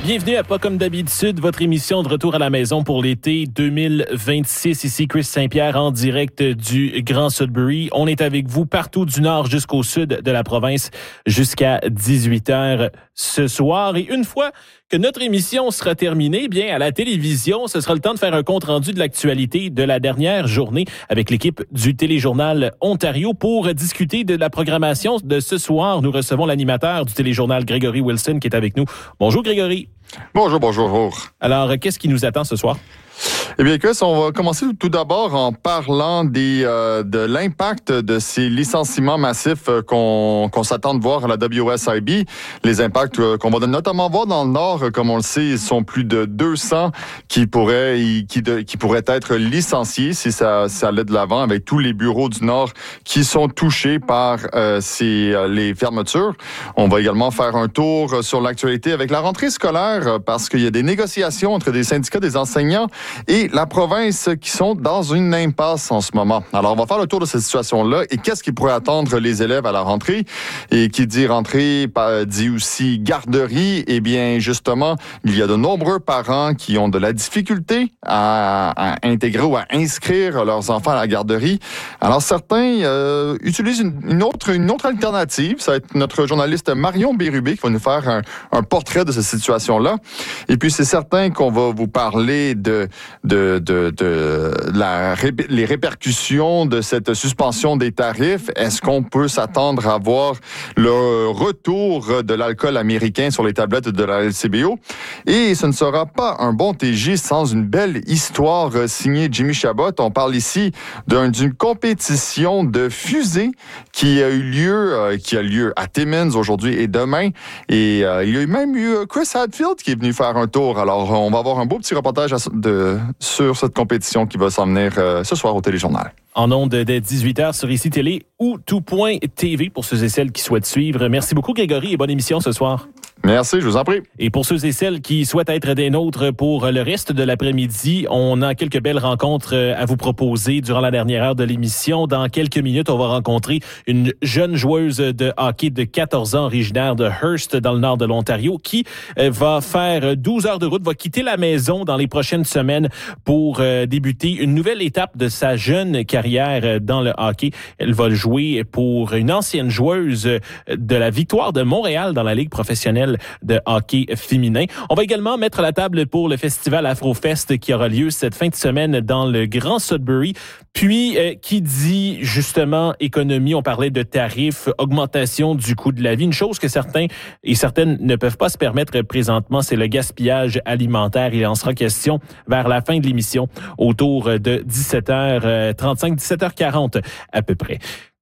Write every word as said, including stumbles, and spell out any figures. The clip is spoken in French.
Bienvenue à Pas comme d'habitude, votre émission de retour à la maison pour l'été deux mille vingt-six. Ici Chris Saint-Pierre en direct du Grand Sudbury. On est avec vous partout du nord jusqu'au sud de la province jusqu'à dix-huit heures ce soir. Et une fois que notre émission sera terminée, bien à la télévision, ce sera le temps de faire un compte-rendu de l'actualité de la dernière journée avec l'équipe du Téléjournal Ontario pour discuter de la programmation de ce soir. Nous recevons l'animateur du Téléjournal, Grégory Wilson, qui est avec nous. Bonjour Grégory. Bonjour, bonjour. Alors, qu'est-ce qui nous attend ce soir? Eh bien, Chris, on va commencer tout d'abord en parlant des, euh, de l'impact de ces licenciements massifs euh, qu'on, qu'on s'attend de voir à la W S I B. Les impacts euh, qu'on va notamment voir dans le Nord, euh, comme on le sait, ils sont plus de deux cents qui pourraient, qui, de, qui pourraient être licenciés si ça, ça allait de l'avant, avec tous les bureaux du Nord qui sont touchés par euh, ces, euh, les fermetures. On va également faire un tour sur l'actualité avec la rentrée scolaire euh, parce qu'il y a des négociations entre des syndicats des enseignants et la province qui sont dans une impasse en ce moment. Alors, on va faire le tour de cette situation-là et qu'est-ce qui pourrait attendre les élèves à la rentrée. Et qui dit rentrée, dit aussi garderie. Eh bien, justement, il y a de nombreux parents qui ont de la difficulté à, à intégrer ou à inscrire leurs enfants à la garderie. Alors, certains euh, utilisent une, une, autre, une autre alternative. Ça va être notre journaliste Marion Bérubé qui va nous faire un, un portrait de cette situation-là. Et puis, c'est certain qu'on va vous parler de de, de, de la, les répercussions de cette suspension des tarifs. Est-ce qu'on peut s'attendre à voir le retour de l'alcool américain sur les tablettes de la L C B O? Et ce ne sera pas un bon T J sans une belle histoire signée Jimmy Chabot. On parle ici d'un, d'une compétition de fusées qui a eu lieu, euh, qui a lieu à Timmins aujourd'hui et demain. Et euh, il y a même eu Chris Hadfield qui est venu faire un tour. Alors, on va avoir un beau petit reportage de sur cette compétition qui va s'en venir euh, ce soir au Téléjournal. En ondes dès dix-huit heures sur Ici Télé ou tout point T V pour ceux et celles qui souhaitent suivre. Merci beaucoup Grégory et bonne émission ce soir. Merci, je vous en prie. Et pour ceux et celles qui souhaitent être des nôtres pour le reste de l'après-midi, on a quelques belles rencontres à vous proposer durant la dernière heure de l'émission. Dans quelques minutes, on va rencontrer une jeune joueuse de hockey de quatorze ans, originaire de Hearst, dans le nord de l'Ontario, qui va faire douze heures de route, va quitter la maison dans les prochaines semaines pour débuter une nouvelle étape de sa jeune carrière dans le hockey. Elle va jouer pour une ancienne joueuse de la Victoire de Montréal dans la Ligue professionnelle de hockey féminin. On va également mettre la table pour le festival Afrofest qui aura lieu cette fin de semaine dans le Grand Sudbury. Puis, euh, qui dit justement économie, on parlait de tarifs, augmentation du coût de la vie. Une chose que certains et certaines ne peuvent pas se permettre présentement, c'est le gaspillage alimentaire. Il en sera question vers la fin de l'émission, autour de dix-sept heures trente-cinq, dix-sept heures quarante à peu près.